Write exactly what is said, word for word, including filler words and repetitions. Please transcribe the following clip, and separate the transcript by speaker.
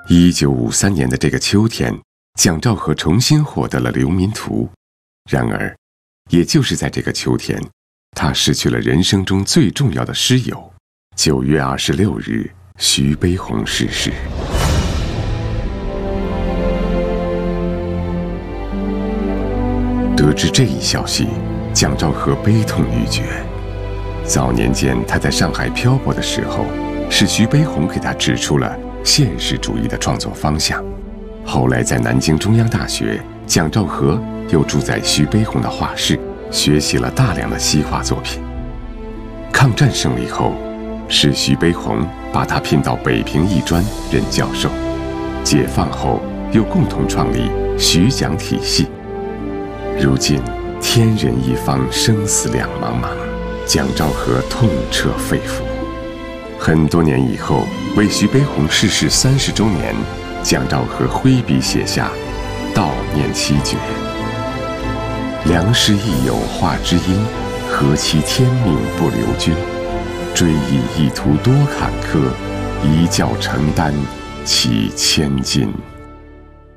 Speaker 1: 一九五三年的这个秋天，蒋兆和重新获得了流民图。然而，也就是在这个秋天，他失去了人生中最重要的师友。九月二十六日，徐悲鸿逝世。得知这一消息，蒋兆和悲痛欲绝。早年间他在上海漂泊的时候，是徐悲鸿给他指出了现实主义的创作方向。后来在南京中央大学，蒋兆和又住在徐悲鸿的画室，学习了大量的西画作品。抗战胜利后，是徐悲鸿把他聘到北平艺专任教授。解放后，又共同创立徐蒋体系。如今天人一方，生死两茫茫，蒋兆和痛彻肺腑。很多年以后，为徐悲鸿逝世三十周年，蒋兆和挥笔写下悼念七绝：良师益友画知音，何其天命不留君。追忆意途多坎坷，一教承担起千金。